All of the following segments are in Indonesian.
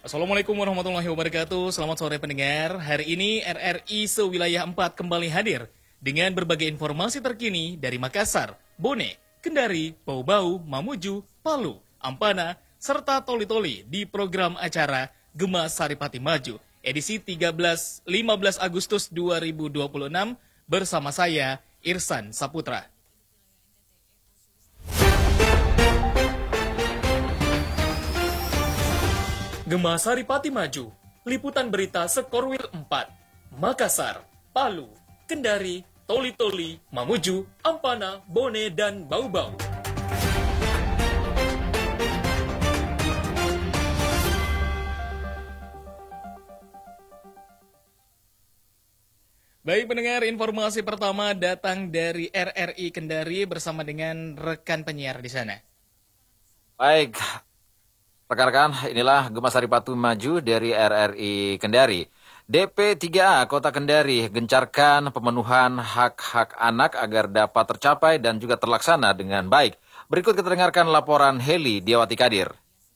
Assalamualaikum warahmatullahi wabarakatuh. Selamat sore pendengar. Hari ini RRI Sewilayah 4 kembali hadir dengan berbagai informasi terkini dari Makassar, Bone, Kendari, Bau-Bau, Mamuju, Palu, Ampana, serta Toli-Toli di program acara Gema Saripati Maju edisi 13-15 Agustus 2026 bersama saya Irsan Saputra. Gema Saripati Maju, liputan berita Sekorwil 4, Makassar, Palu, Kendari, Toli-Toli, Mamuju, Ampana, Bone, dan Bau-Bau. Baik pendengar, informasi pertama datang dari RRI Kendari bersama dengan rekan penyiar di sana. Baik, rekan-rekan, inilah Gema Saripati Maju dari RRI Kendari. DP 3A Kota Kendari gencarkan pemenuhan hak-hak anak agar dapat tercapai dan juga terlaksana dengan baik. Berikut kita dengarkan laporan Heli Diawati Kadir.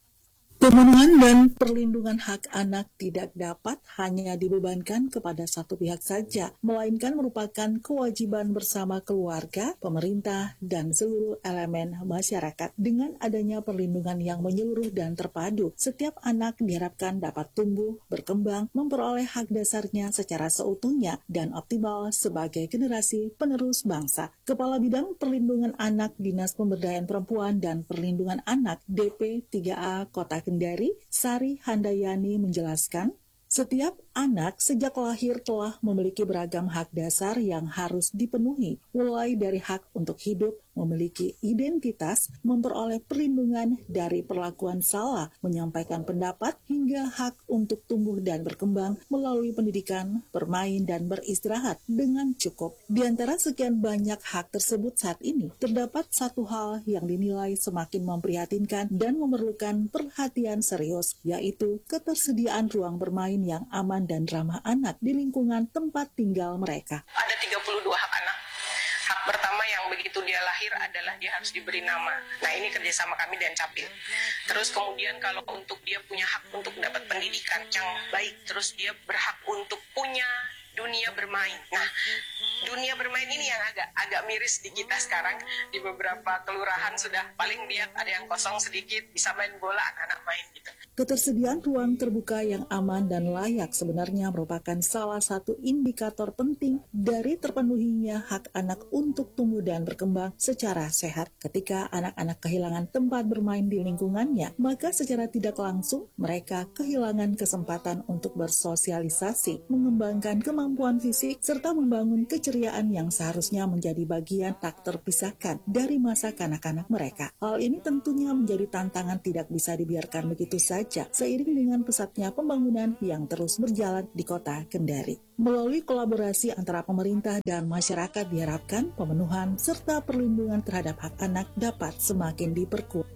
Pemenuhan dan perlindungan hak anak tidak dapat hanya dibebankan kepada satu pihak saja, melainkan merupakan kewajiban bersama keluarga, pemerintah, dan seluruh elemen masyarakat. Dengan adanya perlindungan yang menyeluruh dan terpadu, setiap anak diharapkan dapat tumbuh, berkembang, memperoleh hak dasarnya secara seutuhnya, dan optimal sebagai generasi penerus bangsa. Kepala Bidang Perlindungan Anak Dinas Pemberdayaan Perempuan dan Perlindungan Anak DP 3A Kota Kendari, Sari Handayani menjelaskan, setiap anak sejak lahir telah memiliki beragam hak dasar yang harus dipenuhi, mulai dari hak untuk hidup, memiliki identitas, memperoleh perlindungan dari perlakuan salah, menyampaikan pendapat, hingga hak untuk tumbuh dan berkembang melalui pendidikan, bermain, dan beristirahat dengan cukup. Di antara sekian banyak hak tersebut saat ini, terdapat satu hal yang dinilai semakin memprihatinkan dan memerlukan perhatian serius, yaitu ketersediaan ruang bermain yang aman dan ramah anak di lingkungan tempat tinggal mereka. Ada 32 hak anak. Hak pertama yang begitu dia lahir adalah dia harus diberi nama. Nah, ini kerjasama kami dan Capil. Terus kemudian kalau untuk dia punya hak untuk dapat pendidikan yang baik, terus dia berhak untuk punya dunia bermain. Nah, dunia bermain ini yang agak miris di kita sekarang. Di beberapa kelurahan sudah paling lihat ada yang kosong sedikit, bisa main bola, anak-anak main gitu. Ketersediaan ruang terbuka yang aman dan layak sebenarnya merupakan salah satu indikator penting dari terpenuhinya hak anak untuk tumbuh dan berkembang secara sehat. Ketika anak-anak kehilangan tempat bermain di lingkungannya, maka secara tidak langsung mereka kehilangan kesempatan untuk bersosialisasi, mengembangkan kemampuan fisik, serta membangun keceriaan yang seharusnya menjadi bagian tak terpisahkan dari masa kanak-kanak mereka. Hal ini tentunya menjadi tantangan tidak bisa dibiarkan begitu saja, seiring dengan pesatnya pembangunan yang terus berjalan di kota Kendari. Melalui kolaborasi antara pemerintah dan masyarakat diharapkan pemenuhan serta perlindungan terhadap hak anak dapat semakin diperkuat.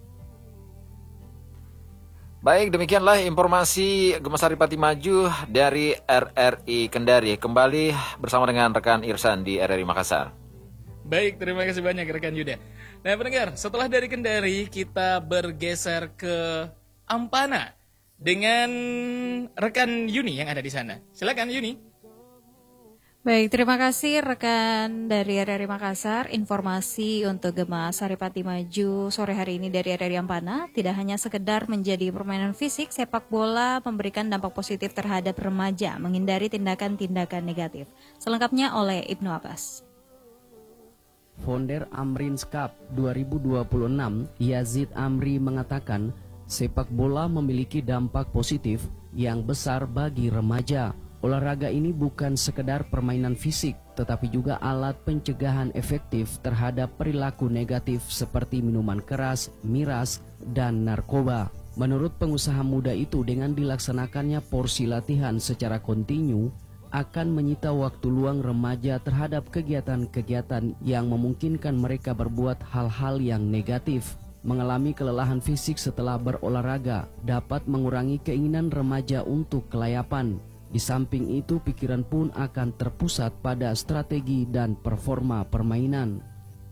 Baik, demikianlah informasi Gema Saripati Maju dari RRI Kendari. Kembali bersama dengan rekan Irsan di RRI Makassar. Baik, terima kasih banyak rekan Yuda. Nah pendengar, setelah dari Kendari kita bergeser ke Ampana dengan rekan Yuni yang ada di sana. Silakan Yuni. Baik, terima kasih rekan dari RRI Makassar. Informasi untuk Gema Saripati Maju sore hari ini dari RRI Ampana tidak hanya sekedar menjadi permainan fisik, sepak bola memberikan dampak positif terhadap remaja, menghindari tindakan-tindakan negatif. Selengkapnya oleh Ibnu Abbas. Founder Amrins Cup 2026, Yazid Amri mengatakan sepak bola memiliki dampak positif yang besar bagi remaja. Olahraga ini bukan sekedar permainan fisik, tetapi juga alat pencegahan efektif terhadap perilaku negatif seperti minuman keras, miras, dan narkoba. Menurut pengusaha muda itu, dengan dilaksanakannya porsi latihan secara kontinu, akan menyita waktu luang remaja terhadap kegiatan-kegiatan yang memungkinkan mereka berbuat hal-hal yang negatif. Mengalami kelelahan fisik setelah berolahraga dapat mengurangi keinginan remaja untuk kelayapan. Di samping itu, pikiran pun akan terpusat pada strategi dan performa permainan.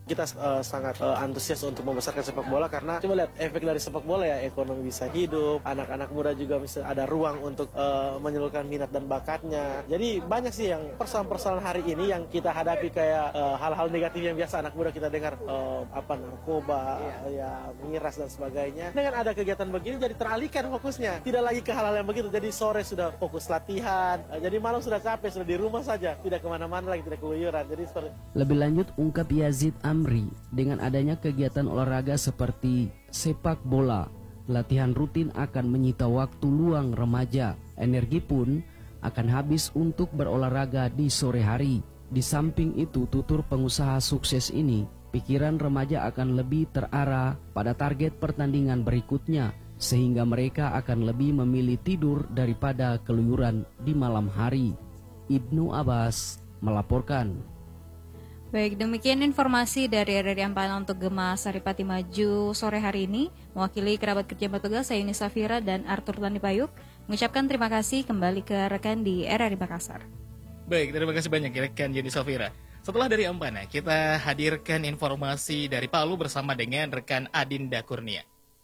Kita sangat antusias untuk membesarkan sepak bola karena coba lihat efek dari sepak bola ya, ekonomi bisa hidup, anak-anak muda juga bisa ada ruang untuk menyalurkan minat dan bakatnya. Jadi banyak sih yang persoalan-persoalan hari ini yang kita hadapi kayak hal-hal negatif yang biasa anak muda kita dengar, narkoba, ya miras dan sebagainya. Dengan ada kegiatan begini jadi teralihkan fokusnya, tidak lagi ke hal-hal yang begitu. Jadi sore sudah fokus latihan, jadi malam sudah capek, sudah di rumah saja, tidak kemana-mana lagi, tidak keluyuran. Jadi seperti Lebih lanjut ungkap Yazid Amri, dengan adanya kegiatan olahraga seperti sepak bola, latihan rutin akan menyita waktu luang remaja. Energi pun akan habis untuk berolahraga di sore hari. Di samping itu, tutur pengusaha sukses ini, pikiran remaja akan lebih terarah pada target pertandingan berikutnya, sehingga mereka akan lebih memilih tidur daripada keluyuran di malam hari. Ibnu Abbas melaporkan. Baik, demikian informasi dari RRI Ampana untuk Gema Saripati Maju sore hari ini. Mewakili kerabat kerja petugas, saya Yuni Safira dan Arthur Tanipayuk mengucapkan terima kasih kembali ke rekan di RRI Makassar. Baik, terima kasih banyak rekan Yuni Safira. Setelah dari Ampana, kita hadirkan informasi dari Palu bersama dengan rekan Adinda Kurnia.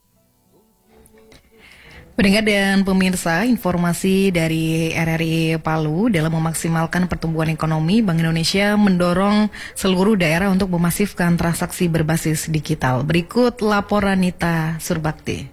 Pendengar dan pemirsa, informasi dari RRI Palu dalam memaksimalkan pertumbuhan ekonomi, Bank Indonesia mendorong seluruh daerah untuk memasifkan transaksi berbasis digital. Berikut laporan Nita Surbakti.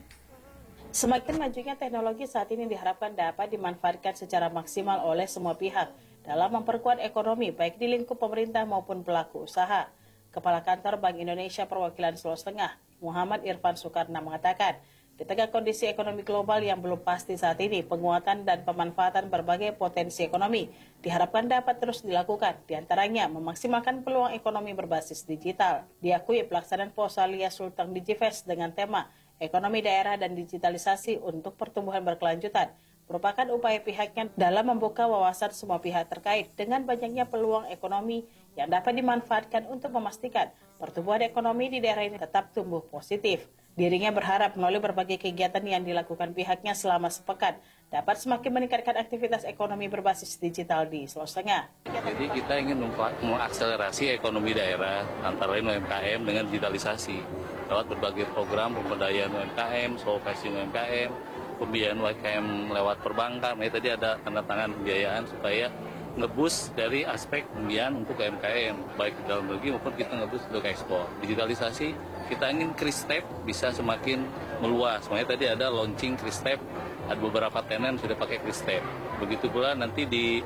Semakin majunya teknologi saat ini diharapkan dapat dimanfaatkan secara maksimal oleh semua pihak dalam memperkuat ekonomi baik di lingkup pemerintah maupun pelaku usaha. Kepala Kantor Bank Indonesia Perwakilan Sulawesi Tengah, Muhammad Irfan Soekarna mengatakan, di tengah kondisi ekonomi global yang belum pasti saat ini, penguatan dan pemanfaatan berbagai potensi ekonomi diharapkan dapat terus dilakukan, diantaranya memaksimalkan peluang ekonomi berbasis digital. Diakui pelaksanaan Posalia Sultan Digifest dengan tema Ekonomi Daerah dan Digitalisasi untuk Pertumbuhan Berkelanjutan merupakan upaya pihaknya dalam membuka wawasan semua pihak terkait dengan banyaknya peluang ekonomi yang dapat dimanfaatkan untuk memastikan pertumbuhan ekonomi di daerah ini tetap tumbuh positif. Dirinya berharap melalui berbagai kegiatan yang dilakukan pihaknya selama sepekan dapat semakin meningkatkan aktivitas ekonomi berbasis digital di Sulawesi Tengah. Jadi kita ingin mengakselerasi ekonomi daerah antara lain UMKM dengan digitalisasi lewat berbagai program pemberdayaan UMKM, solusi UMKM, pembiayaan UMKM lewat perbankan. Nah, tadi ada tanda tangan pembiayaan supaya ngebus dari aspek pembiayaan untuk UMKM, baik di dalam negeri maupun kita ngebus untuk ekspor. Digitalisasi, kita ingin Kristep bisa semakin meluas. Makanya tadi ada launching Kristep, ada beberapa tenan sudah pakai Kristep. Begitu pula nanti di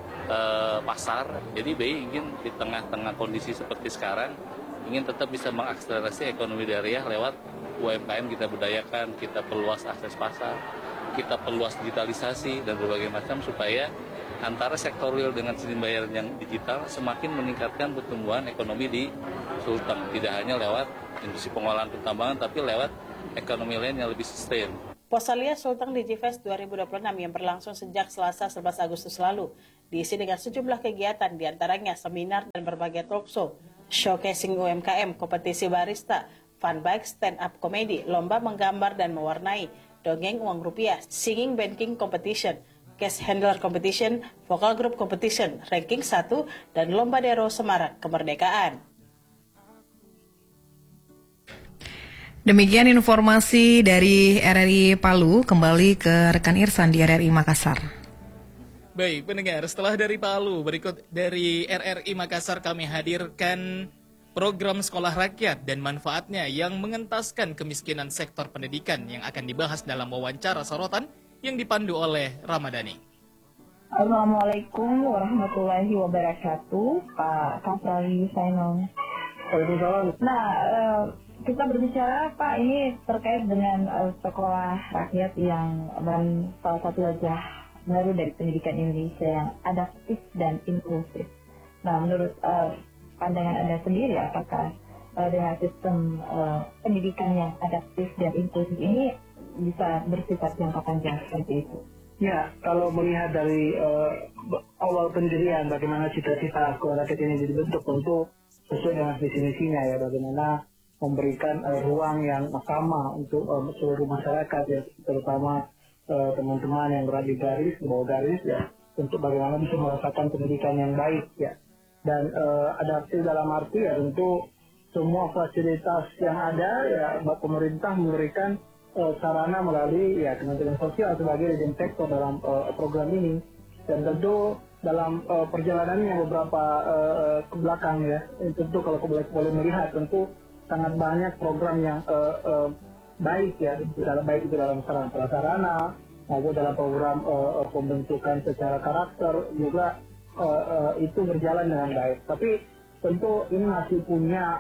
pasar, jadi BI ingin di tengah-tengah kondisi seperti sekarang, ingin tetap bisa mengakselerasi ekonomi daerah lewat UMKM kita berdayakan, kita perluas akses pasar, kita perluas digitalisasi dan berbagai macam supaya antara sektor real dengan sistem pembayaran yang digital semakin meningkatkan pertumbuhan ekonomi di Sulteng. Tidak hanya lewat industri pengolahan pertambangan, tapi lewat ekonomi lain yang lebih sustain. Posalia Sulteng Digifest 2026 yang berlangsung sejak Selasa 11 Agustus lalu diisi dengan sejumlah kegiatan, diantaranya seminar dan berbagai talk show, showcasing UMKM, kompetisi barista, fun bike, stand up komedi, lomba menggambar dan mewarnai, dongeng uang rupiah, singing banking competition, cash handler competition, vocal group competition, ranking 1, dan lomba dero semarak kemerdekaan. Demikian informasi dari RRI Palu, kembali ke rekan Irsan di RRI Makassar. Baik, pendengar, setelah dari Palu, berikut dari RRI Makassar kami hadirkan program sekolah rakyat dan manfaatnya yang mengentaskan kemiskinan sektor pendidikan yang akan dibahas dalam wawancara sorotan yang dipandu oleh Ramadhani. Assalamualaikum warahmatullahi wabarakatuh, Pak Kapolri Sainong. Nah, kita berbicara Pak ini terkait dengan sekolah rakyat yang salah satu wajah baru dari pendidikan Indonesia yang adaptif dan inklusif. Nah, menurut pandangan Anda sendiri, apakah dengan sistem pendidikan yang adaptif dan inklusif ini bisa bersifat jangka panjang seperti itu? Ya, kalau melihat dari awal pendirian bagaimana cita-cita sekolah rakyat ini dibentuk, tentu sesuai dengan visi misinya ya, bagaimana memberikan ruang yang sama untuk seluruh masyarakat ya, terutama teman-teman yang berada di garis, di bawah garis ya, untuk bagaimana bisa merasakan pendidikan yang baik ya. Dan adaptif dalam arti ya tentu semua fasilitas yang ada ya pemerintah memberikan sarana melalui ya Kementerian Sosial sebagai leading sector dalam program ini. Dan tentu dalam perjalanannya beberapa ke belakang ya, tentu kalau boleh melihat tentu sangat banyak program yang baik ya, baik itu dalam sarana prasarana maupun dalam program pembentukan secara karakter juga itu berjalan dengan baik. Tapi tentu ini masih punya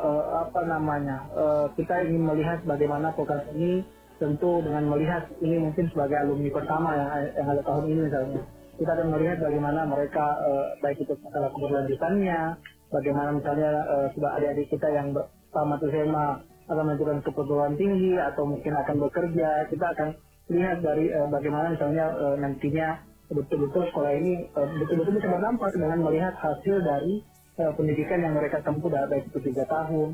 kita ingin melihat bagaimana program ini, tentu dengan melihat ini mungkin sebagai alumni pertama yang ada tahun ini misalnya, kita akan melihat bagaimana mereka baik itu masalah keberlanjutannya, bagaimana misalnya sudah adik-adik kita yang tamat SMA akan menentukan ke perguruan tinggi atau mungkin akan bekerja. Kita akan lihat dari bagaimana misalnya nantinya betul-betul sekolah ini betul-betul bisa berdampak dengan melihat hasil dari pendidikan yang mereka tempuh baik itu 3 tahun,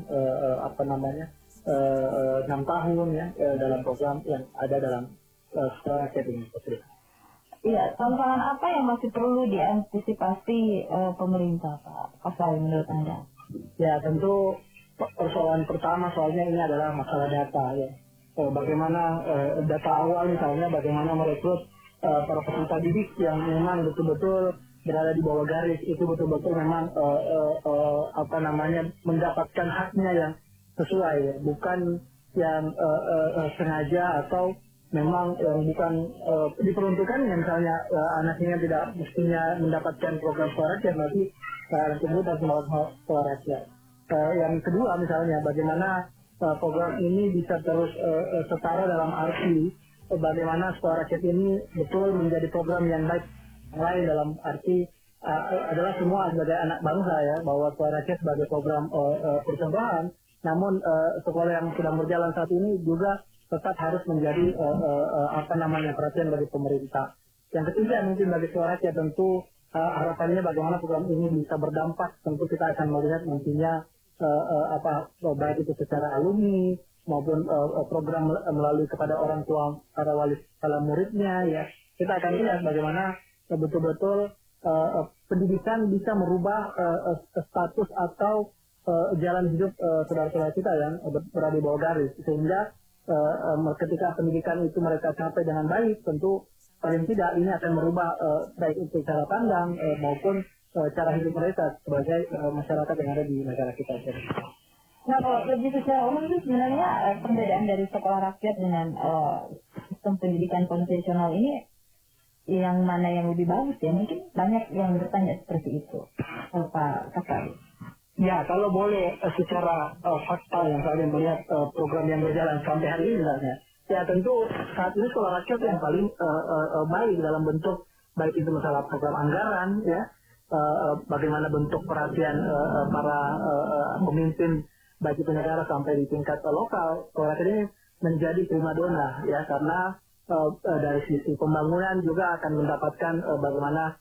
6 tahun ya dalam program yang ada dalam sekolah rakyat ini. Iya, tantangan apa yang masih perlu diantisipasi pemerintah, Pak Salim, menurut Anda? Ya, tentu persoalan pertama soalnya ini adalah masalah data ya. Bagaimana data awal misalnya, bagaimana merekrut para peserta didik yang memang betul-betul berada di bawah garis, itu betul-betul memang mendapatkan haknya yang sesuai ya, bukan yang sengaja atau memang bukan diperuntukkan misalnya anaknya tidak mestinya mendapatkan program sekolah rakyat, berarti anak tersebut harus melakukan sekolah rakyat. Yang kedua misalnya bagaimana program ini bisa terus setara dalam arti bagaimana sekolah rakyat ini betul menjadi program yang baik yang lain, dalam arti adalah semua sebagai anak bangsa ya, bahwa sekolah rakyat sebagai program persembahan, namun sekolah yang sedang berjalan saat ini juga tetap harus menjadi perhatian bagi pemerintah. Yang ketiga mungkin bagi sekolah rakyat tentu harapannya bagaimana program ini bisa berdampak. Tentu kita akan melihat nantinya baik itu secara alumni maupun program melalui kepada orang tua para wali kepala muridnya ya. Kita akan lihat bagaimana betul-betul pendidikan bisa merubah status atau jalan hidup saudara-saudara kita yang berada di bawah garis, sehingga ketika pendidikan itu mereka capai dengan baik, tentu paling tidak ini akan merubah baik itu cara pandang maupun cara hidup mereka sebagai masyarakat yang ada di negara kita. Nah, kalau lebih secara umum itu sebenarnya perbedaan dari sekolah rakyat dengan sistem pendidikan konvensional ini yang mana yang lebih bagus ya? Mungkin banyak yang bertanya seperti itu, Pak Kasari. Ya, kalau boleh secara fakta yang saya melihat program yang berjalan sampai hari ini misalnya, ya tentu saat ini sekolah rakyat yang paling baik dalam bentuk baik itu masalah program anggaran ya, bagaimana bentuk perhatian para pemimpin baik itu negara sampai di tingkat lokal. Sekolah rakyat ini menjadi primadona ya, karena dari sisi pembangunan juga akan mendapatkan bagaimana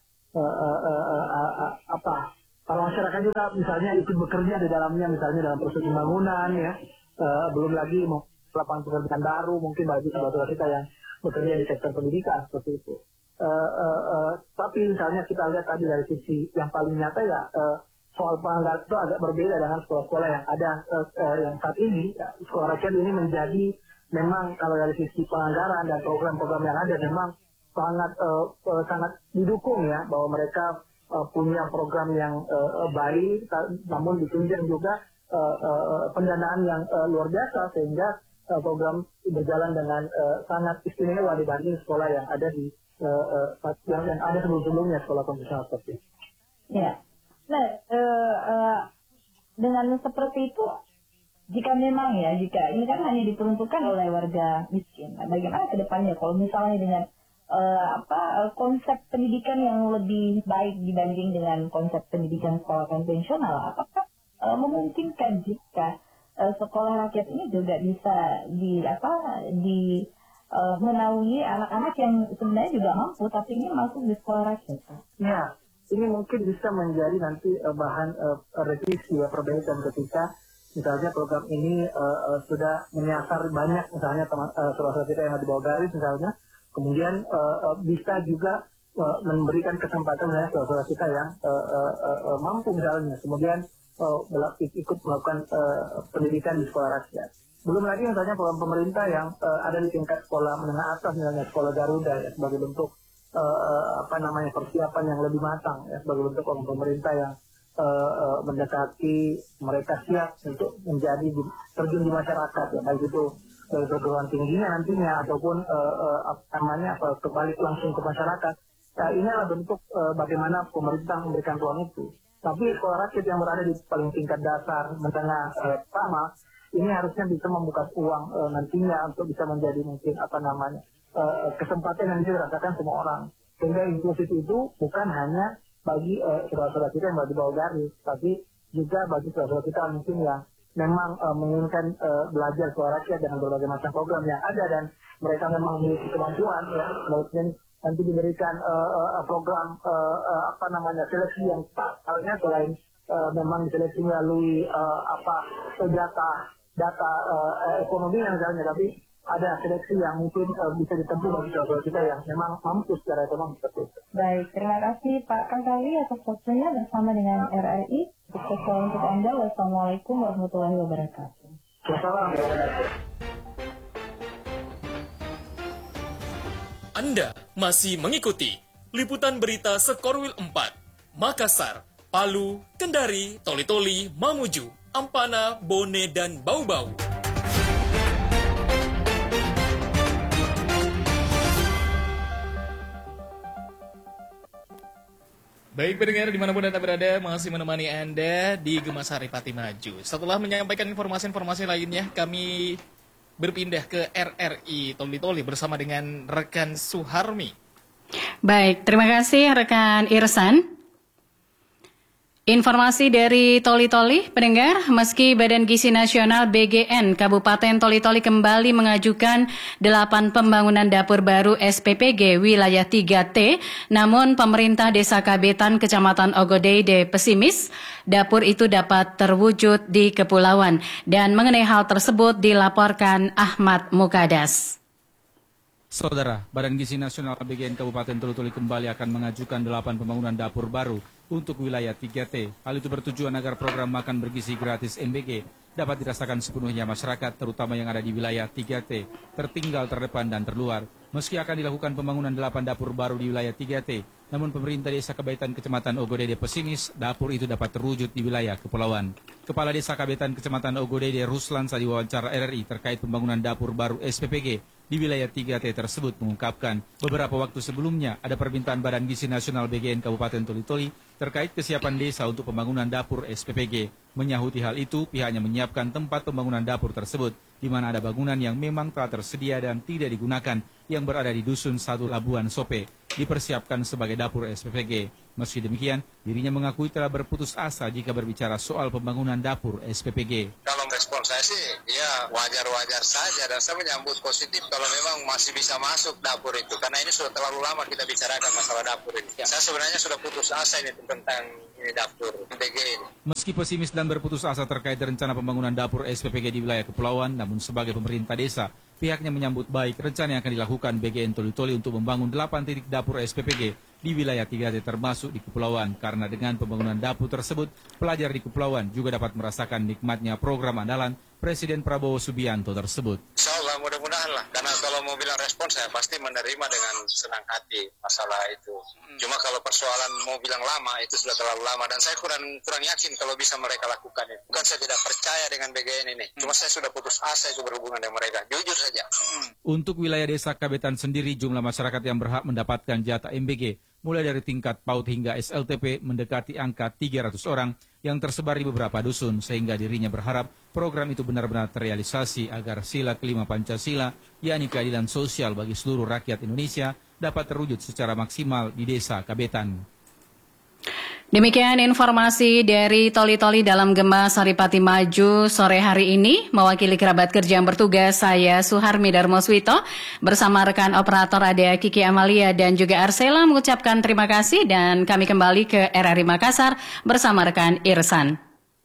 kalau masyarakat juga misalnya ikut bekerja di dalamnya, misalnya dalam proses pembangunan ya, belum lagi lapangan pekerjaan baru mungkin bagi saudara kita yang bekerja di sektor pendidikan seperti itu. Tapi misalnya kita lihat tadi dari sisi yang paling nyata ya, soal penganggaran itu agak berbeda dengan sekolah-sekolah yang ada yang saat ini. Ya, sekolah rakyat ini menjadi memang kalau dari sisi penganggaran dan program-program yang ada memang sangat didukung ya, bahwa mereka punya program yang baik, namun ditunjang juga pendanaan yang luar biasa, sehingga program berjalan dengan sangat istimewa dibanding sekolah yang ada di yang ada sebelum-sebelumnya, sekolah konvensional seperti itu. Ya, nah dengan seperti itu, jika memang ya, jika ini kan hanya diperuntukkan oleh warga miskin, nah, bagaimana ke depannya kalau misalnya dengan konsep pendidikan yang lebih baik dibanding dengan konsep pendidikan sekolah konvensional, apakah memungkinkan jika sekolah rakyat ini juga bisa menaungi anak-anak yang sebenarnya juga mampu tapi ingin masuk di sekolah rakyat? Ya, ini mungkin bisa menjadi nanti bahan revisi ya, perbaikan ketika misalnya program ini sudah menyasar banyak misalnya saudara kita yang ada di bawah garis misalnya. Kemudian bisa juga memberikan kesempatan misalnya saudara kita yang mampu misalnya. Kemudian ikut melakukan pendidikan di sekolah rakyat. Belum lagi misalnya program pemerintah yang ada di tingkat sekolah menengah atas, misalnya sekolah Garuda ya, sebagai bentuk persiapan yang lebih matang ya, sebagai bentuk program pemerintah yang mendekati mereka siap untuk menjadi terjun di masyarakat ya, baik itu dari perguruan tingginya nantinya ataupun kembali langsung ke masyarakat. Nah, ini adalah bentuk bagaimana pemerintah memberikan ruang itu. Tapi sekolah rakyat yang berada di paling tingkat dasar, menengah pertama, ini harusnya bisa membuka uang nantinya untuk bisa menjadi mungkin kesempatan yang bisa dirasakan semua orang. Sehingga inklusif itu bukan hanya bagi saudara-saudara kita yang berada di bawah garis, tapi juga bagi saudara-saudara kita mungkin yang memang menginginkan belajar sekolah rakyat dengan berbagai macam program yang ada dan mereka memang memiliki kemampuan ya, mungkin nanti diberikan program seleksi yang halnya selain memang diseleksi melalui data ekonomi misalnya, tapi ada seleksi yang mungkin bisa ditempuh bagi saudara kita yang memang mampu secara ekonomi seperti itu. Baik, terima kasih Pak Kangkali atas waktunya bersama dengan RRI. Sukses selalu untuk Anda. Wassalamualaikum warahmatullahi wabarakatuh. Wassalamualaikum. Anda masih mengikuti liputan berita Sekorwil 4, Makassar, Palu, Kendari, Toli-Toli, Mamuju, Ampana, Bone, dan Bau-Bau. Baik pendengar dimanapun Anda berada, masih menemani Anda di Gema Saripati Maju. Setelah menyampaikan informasi-informasi lainnya, kami berpindah ke RRI Toli-Toli bersama dengan rekan Suharmi. Baik, terima kasih rekan Irsan. Informasi dari Toli-Toli, pendengar, meski Badan Gizi Nasional BGN Kabupaten Toli-Toli kembali mengajukan 8 pembangunan dapur baru SPPG wilayah 3T, namun pemerintah Desa Kabetan Kecamatan Ogodeide pesimis dapur itu dapat terwujud di kepulauan. Dan mengenai hal tersebut dilaporkan Ahmad Mukadas. Saudara, Badan Gizi Nasional BGN Kabupaten Toli-Toli kembali akan mengajukan 8 pembangunan dapur baru untuk wilayah 3T. Hal itu bertujuan agar program makan bergizi gratis MBG dapat dirasakan sepenuhnya masyarakat, terutama yang ada di wilayah 3T, tertinggal, terdepan, dan terluar. Meski akan dilakukan pembangunan 8 dapur baru di wilayah 3T, namun pemerintah Desa Kabetan Kecamatan Ogodeide pesimis dapur itu dapat terwujud di wilayah kepulauan. Kepala Desa Kabetan Kecamatan Ogodeide Ruslan saat diwawancara RRI terkait pembangunan dapur baru SPPG di wilayah 3T tersebut mengungkapkan beberapa waktu sebelumnya ada permintaan Badan Gizi Nasional BGN Kabupaten Toli-Toli terkait kesiapan desa untuk pembangunan dapur SPPG. Menyahuti hal itu, pihaknya menyiapkan tempat pembangunan dapur tersebut, di mana ada bangunan yang memang telah tersedia dan tidak digunakan, yang berada di Dusun 1 Labuan Sope, dipersiapkan sebagai dapur SPPG. Meski demikian, dirinya mengakui telah berputus asa jika berbicara soal pembangunan dapur SPPG. Kalau respon saya sih, ya wajar-wajar saja, dan saya menyambut positif kalau memang masih bisa masuk dapur itu, karena ini sudah terlalu lama kita bicarakan masalah dapur ini. Saya sebenarnya sudah putus asa ini tentang ini dapur SPPG ini. Meski pesimis dan berputus asa terkait rencana pembangunan dapur SPPG di wilayah kepulauan, namun sebagai pemerintah desa, pihaknya menyambut baik rencana yang akan dilakukan BGN Toli-Toli untuk membangun 8 titik dapur SPPG di wilayah 3T termasuk di kepulauan, karena dengan pembangunan dapur tersebut, pelajar di kepulauan juga dapat merasakan nikmatnya program andalan Presiden Prabowo Subianto tersebut. Insya Allah mudah-mudahan lah, karena kalau mau bilang respon saya pasti menerima dengan senang hati masalah itu. Cuma kalau persoalan mau bilang lama, itu sudah terlalu lama, dan saya kurang yakin kalau bisa mereka lakukan itu. Bukan saya tidak percaya dengan BGN ini, cuma saya sudah putus asa itu berhubungan dengan mereka, jujur saja. Untuk wilayah Desa Kabetan sendiri, jumlah masyarakat yang berhak mendapatkan jatah MBG mulai dari tingkat PAUD hingga SLTP mendekati angka 300 orang yang tersebar di beberapa dusun, sehingga dirinya berharap program itu benar-benar terrealisasi agar sila kelima Pancasila, yakni keadilan sosial bagi seluruh rakyat Indonesia, dapat terwujud secara maksimal di Desa Kabetan. Demikian informasi dari Toli-Toli dalam Gema Saripati Maju sore hari ini. Mewakili kerabat kerja yang bertugas, saya Suharmi Darmoswito bersama rekan operator ada Kiki Amalia dan juga Arsela mengucapkan terima kasih, dan kami kembali ke RRI Makassar bersama rekan Irsan.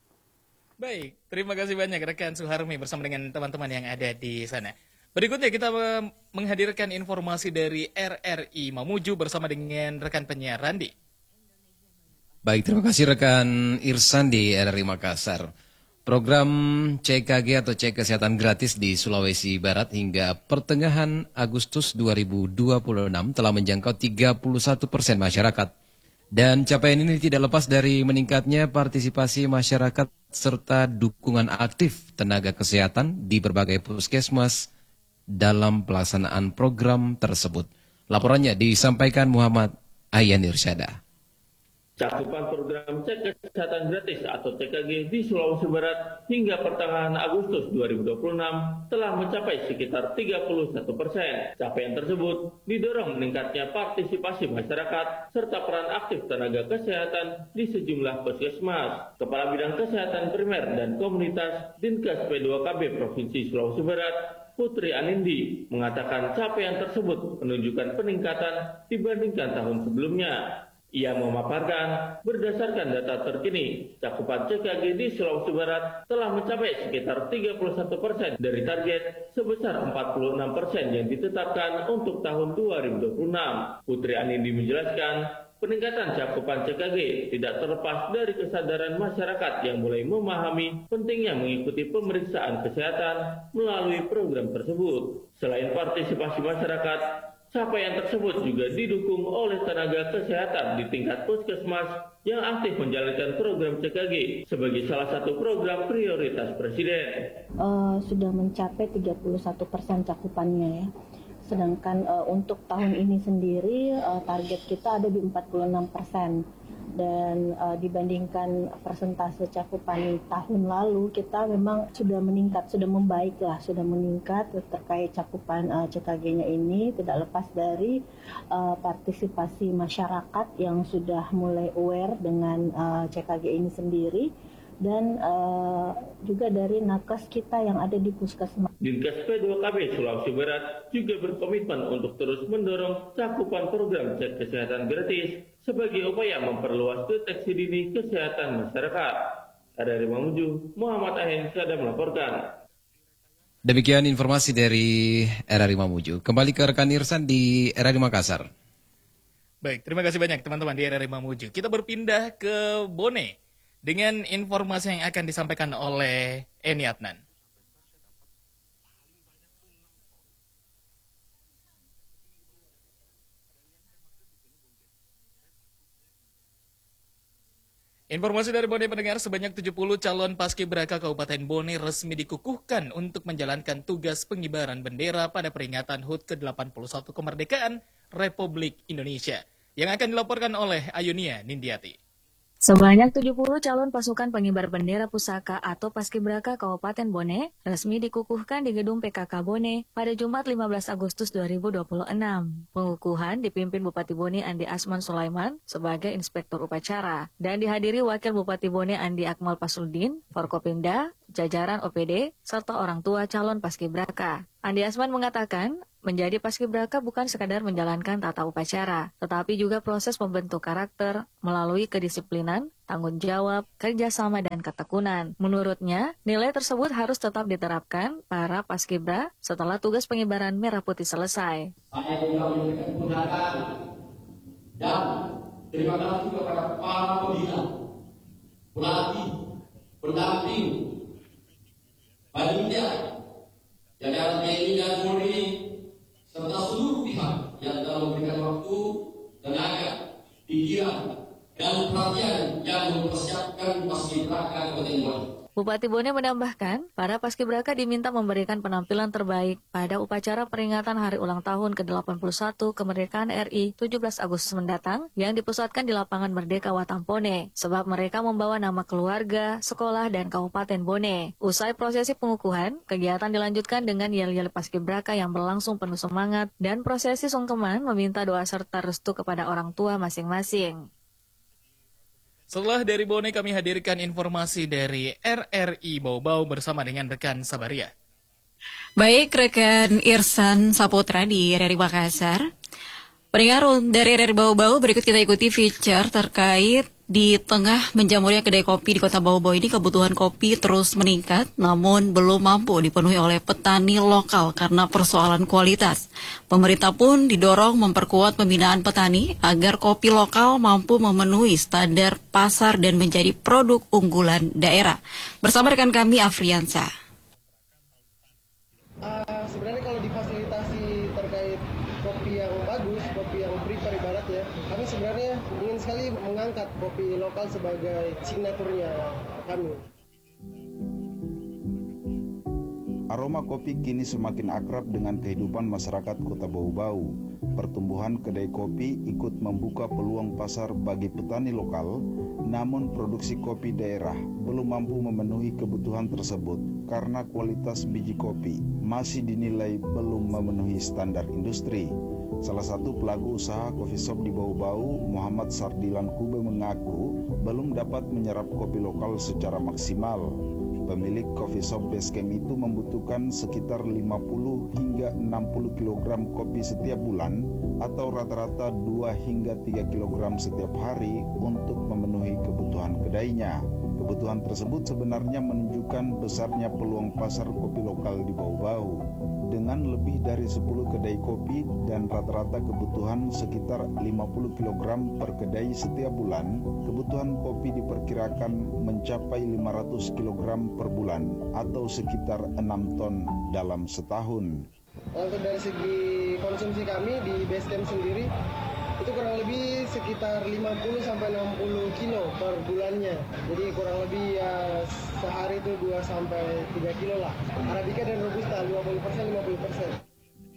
Baik, terima kasih banyak rekan Suharmi bersama dengan teman-teman yang ada di sana. Berikutnya kita menghadirkan informasi dari RRI Mamuju bersama dengan rekan penyiar Randi. Baik, terima kasih rekan Irsan di RRI Makassar. Program CKG atau cek kesehatan gratis di Sulawesi Barat hingga pertengahan Agustus 2026 telah menjangkau 31% masyarakat. Dan capaian ini tidak lepas dari meningkatnya partisipasi masyarakat serta dukungan aktif tenaga kesehatan di berbagai puskesmas dalam pelaksanaan program tersebut. Laporannya disampaikan Muhammad Ayan Irsyada. Cakupan program cek kesehatan gratis atau CKG di Sulawesi Barat hingga pertengahan Agustus 2026 telah mencapai sekitar 31%. Capaian tersebut didorong meningkatnya partisipasi masyarakat serta peran aktif tenaga kesehatan di sejumlah puskesmas. Kepala Bidang Kesehatan Primer dan Komunitas Dinkes P2KB Provinsi Sulawesi Barat, Putri Anindi, mengatakan capaian tersebut menunjukkan peningkatan dibandingkan tahun sebelumnya. Ia memaparkan, berdasarkan data terkini, cakupan CKG di Sulawesi Barat telah mencapai sekitar 31% dari target sebesar 46% yang ditetapkan untuk tahun 2026. Putri Anindi menjelaskan, peningkatan cakupan CKG tidak terlepas dari kesadaran masyarakat yang mulai memahami pentingnya mengikuti pemeriksaan kesehatan melalui program tersebut. Selain partisipasi masyarakat, capaian tersebut juga didukung oleh tenaga kesehatan di tingkat puskesmas yang aktif menjalankan program CKG sebagai salah satu program prioritas Presiden. Sudah mencapai 31% cakupannya ya. Sedangkan untuk tahun ini sendiri target kita ada di 46%. Dan dibandingkan persentase cakupan tahun lalu, kita memang sudah meningkat, sudah membaik lah, sudah meningkat terkait cakupan CKG-nya ini, tidak lepas dari partisipasi masyarakat yang sudah mulai aware dengan CKG ini sendiri, dan juga dari nakes kita yang ada di puskesmas. Dinkes P2KB Sulawesi Barat juga berkomitmen untuk terus mendorong cakupan program cek kesehatan gratis sebagai upaya memperluas deteksi dini kesehatan masyarakat. Dari Mamuju, Muhammad Ahen Sada melaporkan. Demikian informasi dari RRI Mamuju. Kembali ke rekan Irsan di RRI Makassar. Baik, terima kasih banyak teman-teman di RRI Mamuju. Kita berpindah ke Bone dengan informasi yang akan disampaikan oleh Eni Adnan. Informasi dari Bone pendengar, sebanyak 70 calon paskibraka Kabupaten Bone resmi dikukuhkan untuk menjalankan tugas pengibaran bendera pada peringatan HUT ke-81 kemerdekaan Republik Indonesia, yang akan dilaporkan oleh Ayunia Nindiati. Sebanyak 70 calon pasukan pengibar bendera pusaka atau paskibraka Kabupaten Bone resmi dikukuhkan di gedung PKK Bone pada Jumat 15 Agustus 2026. Pengukuhan dipimpin Bupati Bone Andi Asman Sulaiman sebagai Inspektur Upacara dan dihadiri Wakil Bupati Bone Andi Akmal Pasudin, Forkopimda, jajaran OPD, serta orang tua calon paskibraka. Andi Asman mengatakan, menjadi paskibraka bukan sekadar menjalankan tata upacara, tetapi juga proses membentuk karakter melalui kedisiplinan, tanggung jawab, kerjasama, dan ketekunan. Menurutnya, nilai tersebut harus tetap diterapkan para paskibra setelah tugas pengibaran merah putih selesai. Saya juga memberikan kemudahan dan terima kasih kepada para pembina, pelatih, pendamping, panitia, jajaran TNI dan Polri, serta seluruh pihak yang telah memberikan waktu, tenaga, pikiran, dan perhatian yang mempersiapkan paskibraka Kabupaten Bone. Bupati Bone menambahkan, para paskibraka diminta memberikan penampilan terbaik pada upacara peringatan Hari Ulang Tahun ke-81 Kemerdekaan RI 17 Agustus mendatang yang dipusatkan di Lapangan Merdeka Watampone, sebab mereka membawa nama keluarga, sekolah, dan Kabupaten Bone. Usai prosesi pengukuhan, kegiatan dilanjutkan dengan yel-yel paskibraka yang berlangsung penuh semangat dan prosesi sungkeman meminta doa serta restu kepada orang tua masing-masing. Setelah dari Bone, kami hadirkan informasi dari RRI Bau-Bau bersama dengan rekan Sabaria. Baik, rekan Irsan Saputra di RRI Makassar. Pendengar dari RRI Bau-Bau, berikut kita ikuti feature terkait Di tengah menjamurnya kedai kopi di Kota Bau-Bau ini, kebutuhan kopi terus meningkat, namun belum mampu dipenuhi oleh petani lokal karena persoalan kualitas. Pemerintah pun didorong memperkuat pembinaan petani agar kopi lokal mampu memenuhi standar pasar dan menjadi produk unggulan daerah. Bersama rekan kami Afriansa. Sebenarnya kalau difasilitasi terkait kopi yang bagus, kopi yang prepare ibarat ya, kami sebenarnya ingin sekali mengangkat kopi lokal sebagai signaturnya kami. Aroma kopi kini semakin akrab dengan kehidupan masyarakat Kota Bau-Bau. Pertumbuhan kedai kopi ikut membuka peluang pasar bagi petani lokal, namun produksi kopi daerah belum mampu memenuhi kebutuhan tersebut karena kualitas biji kopi masih dinilai belum memenuhi standar industri. Salah satu pelaku usaha coffee shop di Bau-Bau, Muhammad Sardilan Kube mengaku belum dapat menyerap kopi lokal secara maksimal. Pemilik coffee shop Basecamp itu membutuhkan sekitar 50 hingga 60 kg kopi setiap bulan atau rata-rata 2 hingga 3 kg setiap hari untuk memenuhi kebutuhan kedainya. Kebutuhan tersebut sebenarnya menunjukkan besarnya peluang pasar kopi lokal di Bau-Bau. Dengan lebih dari 10 kedai kopi dan rata-rata kebutuhan sekitar 50 kg per kedai setiap bulan, kebutuhan kopi diperkirakan mencapai 500 kg per bulan atau sekitar 6 ton dalam setahun. Untuk dari segi konsumsi kami di Basecamp sendiri, itu kurang lebih sekitar 50 sampai 60 kilo per bulannya. Jadi kurang lebih ya sehari itu 2 sampai 3 kilo lah. Arabica dan Robusta 50% 50%.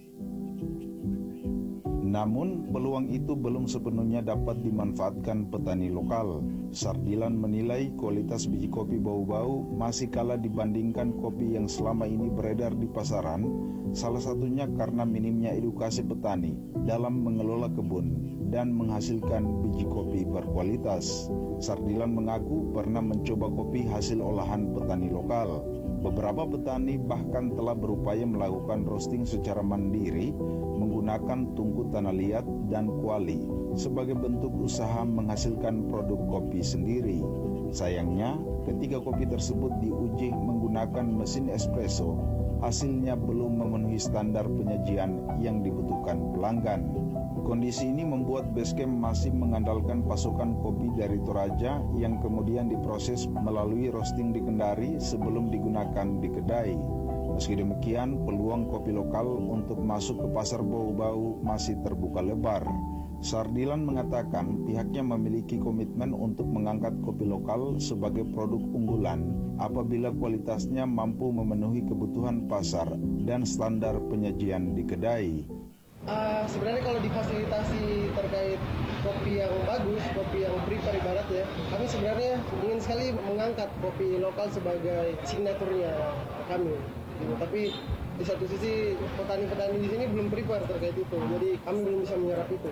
Namun, peluang itu belum sepenuhnya dapat dimanfaatkan petani lokal. Sardilan menilai kualitas biji kopi Bau-Bau masih kalah dibandingkan kopi yang selama ini beredar di pasaran, salah satunya karena minimnya edukasi petani dalam mengelola kebun dan menghasilkan biji kopi berkualitas. Sardilan mengaku pernah mencoba kopi hasil olahan petani lokal. Beberapa petani bahkan telah berupaya melakukan roasting secara mandiri menggunakan tungku tanah liat dan kuali sebagai bentuk usaha menghasilkan produk kopi sendiri. Sayangnya, ketika kopi tersebut diuji menggunakan mesin espresso, hasilnya belum memenuhi standar penyajian yang dibutuhkan pelanggan. Kondisi ini membuat Basecamp masih mengandalkan pasokan kopi dari Toraja yang kemudian diproses melalui roasting di Kendari sebelum digunakan di kedai. Meski demikian, peluang kopi lokal untuk masuk ke pasar Bau-Bau masih terbuka lebar. Sardilan mengatakan pihaknya memiliki komitmen untuk mengangkat kopi lokal sebagai produk unggulan apabila kualitasnya mampu memenuhi kebutuhan pasar dan standar penyajian di kedai. Sebenarnya kalau difasilitasi terkait kopi yang bagus, kopi yang prepare ibarat ya, kami sebenarnya ingin sekali mengangkat kopi lokal sebagai signaturnya kami. Tapi di satu sisi petani-petani di sini belum prepare terkait itu, jadi kami belum bisa menyerap itu.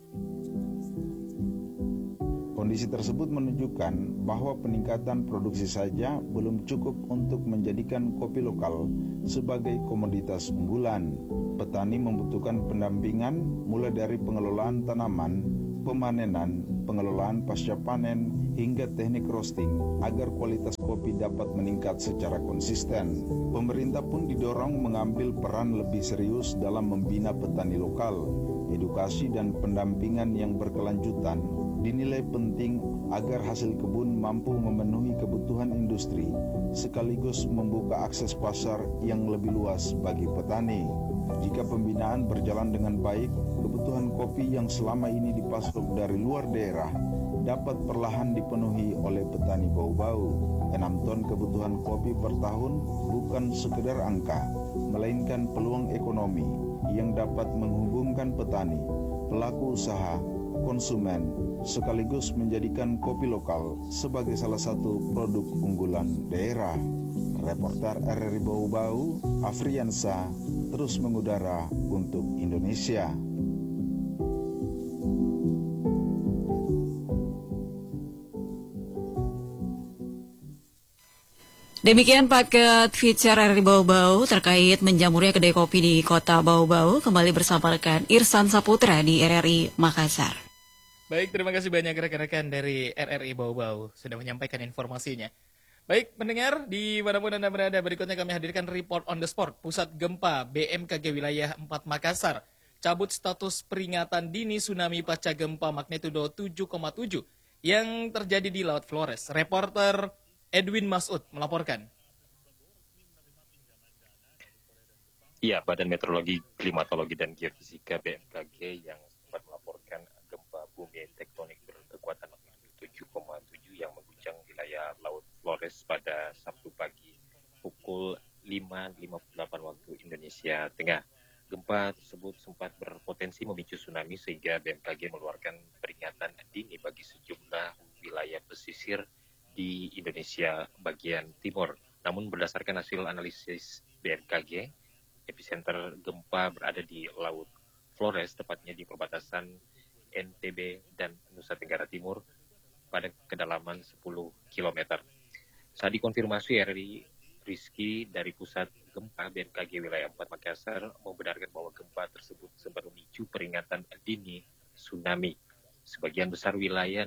Kondisi tersebut menunjukkan bahwa peningkatan produksi saja belum cukup untuk menjadikan kopi lokal sebagai komoditas unggulan. Petani membutuhkan pendampingan mulai dari pengelolaan tanaman, pemanenan, pengelolaan pasca panen, hingga teknik roasting agar kualitas kopi dapat meningkat secara konsisten. Pemerintah pun didorong mengambil peran lebih serius dalam membina petani lokal. Edukasi dan pendampingan yang berkelanjutan dinilai penting agar hasil kebun mampu memenuhi kebutuhan industri, sekaligus membuka akses pasar yang lebih luas bagi petani. Jika pembinaan berjalan dengan baik, kebutuhan kopi yang selama ini dipasok dari luar daerah dapat perlahan dipenuhi oleh petani Bau-Bau. 6 ton kebutuhan kopi per tahun bukan sekedar angka, melainkan peluang ekonomi yang dapat menghubungkan petani, pelaku usaha, konsumen, sekaligus menjadikan kopi lokal sebagai salah satu produk unggulan daerah. Reporter RRI Bau-Bau, Afriansa, terus mengudara untuk Indonesia. Demikian paket feature RRI Bau-Bau terkait menjamurnya kedai kopi di Kota Bau-Bau. Kembali bersama rekan Irsan Saputra di RRI Makassar. Baik, terima kasih banyak rekan-rekan dari RRI Bau-Bau sudah menyampaikan informasinya. Baik, pendengar, di manapun Anda berada, berikutnya kami hadirkan report on the spot. Pusat Gempa BMKG Wilayah 4 Makassar cabut status peringatan dini tsunami pasca gempa magnitudo 7,7 yang terjadi di Laut Flores. Reporter Edwin Masud melaporkan. Iya, Badan Meteorologi, Klimatologi, dan Geofisika BMKG yang sempat melaporkan gempa bumi tektonik berkekuatan magnitudo 7,7 yang mengguncang wilayah Laut Flores pada Sabtu pagi pukul 5.58 waktu Indonesia Tengah. Gempa tersebut sempat berpotensi memicu tsunami sehingga BMKG mengeluarkan peringatan dini bagi sejumlah wilayah pesisir di Indonesia bagian timur. Namun berdasarkan hasil analisis BMKG, epicenter gempa berada di Laut Flores, tepatnya di perbatasan NTB dan Nusa Tenggara Timur pada kedalaman 10 km. Saat dikonfirmasi, RRI Rizky dari Pusat Gempa BMKG Wilayah 4 Makassar membenarkan bahwa gempa tersebut sempat memicu peringatan dini tsunami. Sebagian besar wilayah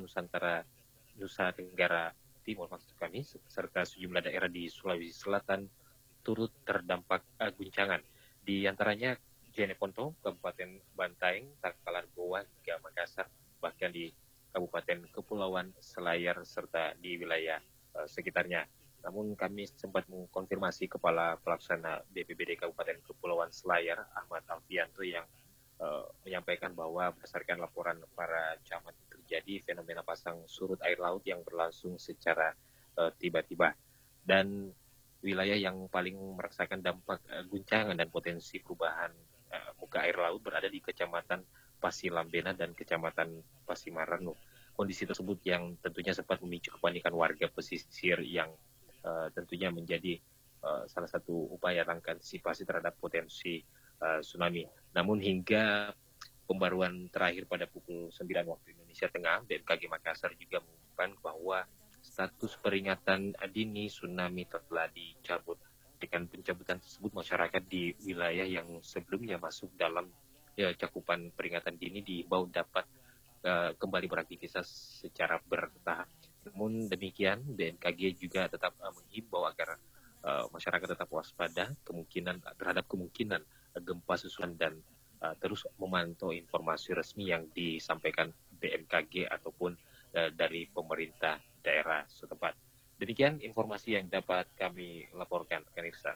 Nusa Tenggara Timur maksud kami, serta sejumlah daerah di Sulawesi Selatan turut terdampak guncangan. Di antaranya Jeneponto, Kabupaten Bantaeng, Takalar Goa, hingga Makassar, bahkan di Kabupaten Kepulauan Selayar, serta di wilayah sekitarnya. Namun kami sempat mengkonfirmasi Kepala Pelaksana BPBD Kabupaten Kepulauan Selayar, Ahmad Alfianto, yang menyampaikan bahwa berdasarkan laporan para camat terjadi fenomena pasang surut air laut yang berlangsung secara tiba-tiba. Dan wilayah yang paling merasakan dampak guncangan dan potensi perubahan muka air laut berada di Kecamatan Pasilambena dan Kecamatan Pasimaranu. Kondisi tersebut yang tentunya sempat memicu kepanikan warga pesisir yang tentunya menjadi salah satu upaya langkah antisipasi terhadap potensi tsunami. Namun hingga pembaruan terakhir pada pukul 9 waktu Indonesia Tengah, BMKG Makassar juga mengumumkan bahwa status peringatan dini tsunami telah dicabut. Dengan pencabutan tersebut, masyarakat di wilayah yang sebelumnya masuk dalam cakupan peringatan dini diimbau dapat kembali beraktivitas secara bertahap. Namun demikian, BMKG juga tetap menghimbau agar masyarakat tetap waspada terhadap kemungkinan gempa susulan dan terus memantau informasi resmi yang disampaikan BMKG ataupun dari pemerintah daerah setempat. Demikian informasi yang dapat kami laporkan, Kan Irsa.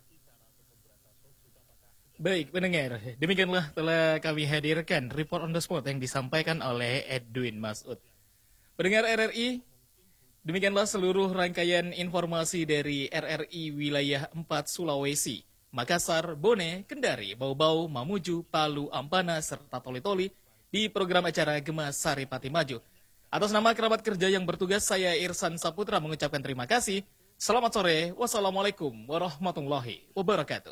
Baik, pendengar, demikianlah telah kami hadirkan report on the spot yang disampaikan oleh Edwin Masud. Pendengar RRI, demikianlah seluruh rangkaian informasi dari RRI Wilayah 4 Sulawesi, Makassar, Bone, Kendari, Bau-Bau, Mamuju, Palu, Ampana, serta Toli-Toli di program acara Gema Saripati Maju. Atas nama kerabat kerja yang bertugas, saya Irsan Saputra mengucapkan terima kasih. Selamat sore, wassalamualaikum warahmatullahi wabarakatuh.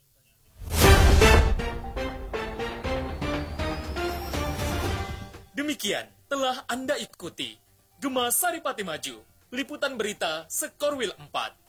Demikian telah Anda ikuti Gema Saripati Maju, liputan berita Sekorwil 4.